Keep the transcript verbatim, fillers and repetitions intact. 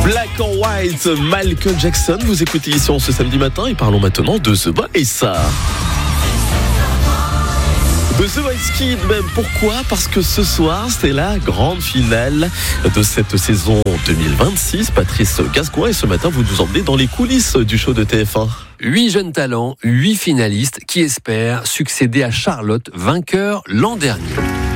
Black or White, Michael Jackson. Vous écoutez ici en ce samedi matin et parlons maintenant de The Voice. De The Voice Kids même. Pourquoi ? Parce que ce soir, c'est la grande finale de cette saison deux mille vingt-six. Patrice Gascoigne, et ce matin, vous nous emmenez dans les coulisses du show de T F un. Huit jeunes talents, huit finalistes qui espèrent succéder à Charlotte, vainqueur l'an dernier.